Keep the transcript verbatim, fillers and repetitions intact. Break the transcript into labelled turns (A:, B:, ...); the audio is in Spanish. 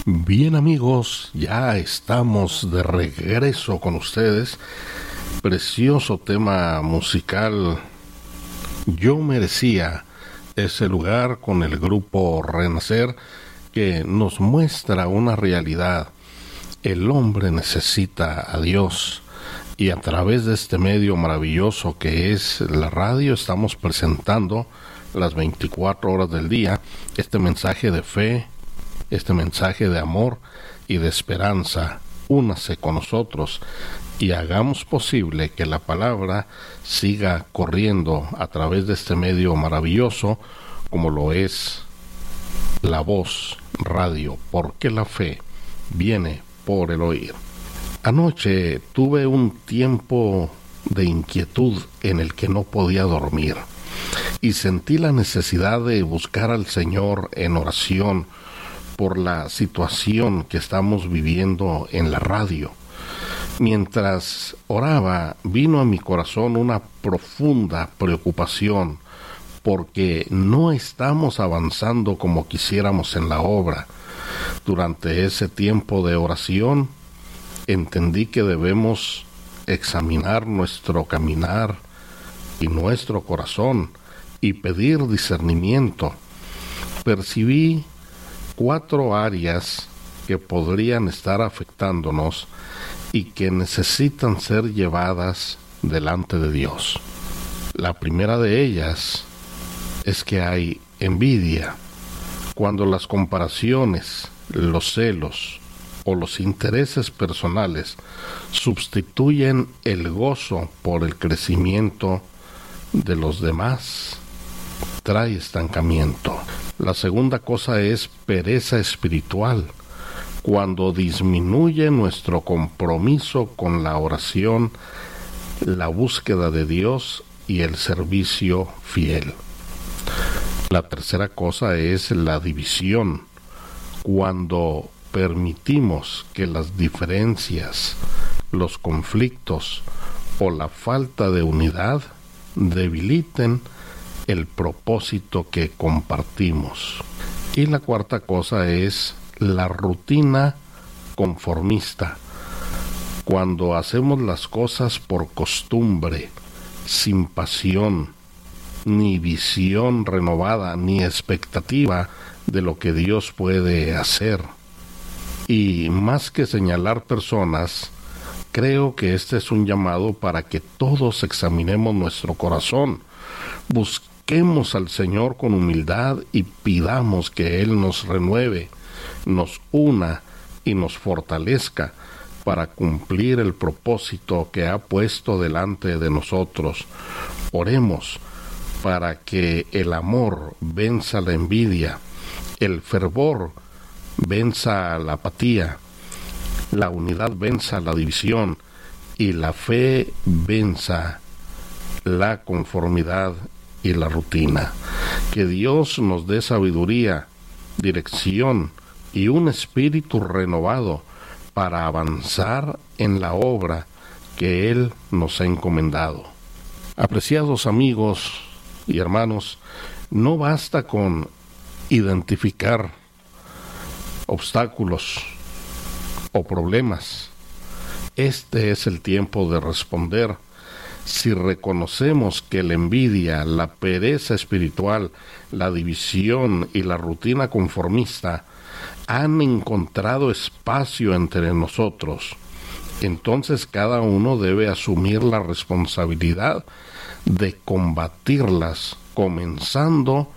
A: Bien amigos, ya estamos de regreso con ustedes. Precioso tema musical. Yo merecía ese lugar con el grupo Renacer, que nos muestra una realidad. El hombre necesita a Dios, y a través de este medio maravilloso que es la radio estamos presentando las veinticuatro horas del día este mensaje de fe, este mensaje de amor y de esperanza. Únase con nosotros y hagamos posible que la palabra siga corriendo a través de este medio maravilloso como lo es la voz radio, porque la fe viene por el oír. Anoche tuve un tiempo de inquietud en el que no podía dormir y sentí la necesidad de buscar al Señor en oración por la situación que estamos viviendo en la radio. Mientras oraba, vino a mi corazón una profunda preocupación porque no estamos avanzando como quisiéramos en la obra. Durante ese tiempo de oración, entendí que debemos examinar nuestro caminar y nuestro corazón y pedir discernimiento. Percibí cuatro áreas que podrían estar afectándonos y que necesitan ser llevadas delante de Dios. La primera de ellas es que hay envidia. Cuando las comparaciones, los celos o los intereses personales sustituyen el gozo por el crecimiento de los demás, trae estancamiento. La segunda cosa es pereza espiritual, cuando disminuye nuestro compromiso con la oración, la búsqueda de Dios y el servicio fiel. La tercera cosa es la división, cuando permitimos que las diferencias, los conflictos o la falta de unidad debiliten el propósito que compartimos. Y la cuarta cosa es la rutina conformista, cuando hacemos las cosas por costumbre, sin pasión, ni visión renovada, ni expectativa de lo que Dios puede hacer. Y más que señalar personas, creo que este es un llamado para que todos examinemos nuestro corazón, busquemos al Señor con humildad y pidamos que Él nos renueve, nos una y nos fortalezca para cumplir el propósito que ha puesto delante de nosotros. Oremos para que el amor venza la envidia, el fervor venza la apatía, la unidad venza la división y la fe venza la conformidad y la rutina. Que Dios nos dé sabiduría, dirección y un espíritu renovado para avanzar en la obra que Él nos ha encomendado. Apreciados amigos y hermanos, no basta con identificar obstáculos o problemas. Este es el tiempo de responder. Si reconocemos que la envidia, la pereza espiritual, la división y la rutina conformista han encontrado espacio entre nosotros, entonces cada uno debe asumir la responsabilidad de combatirlas, comenzando